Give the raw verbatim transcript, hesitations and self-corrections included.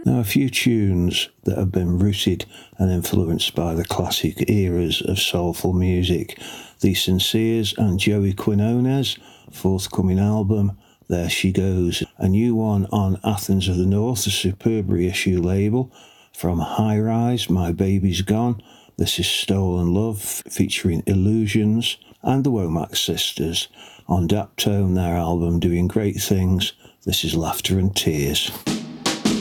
Now, a few tunes that have been rooted and influenced by the classic eras of soulful music. The Sinceres and Joey Quinones, forthcoming album, There She Goes. A new one on Athens of the North, a superb reissue label. From High Rise, My Baby's Gone. This is Stolen Love, featuring Illusions. And the Womack Sisters on Daptone, their album Doing Great Things. This is Laughter and Tears.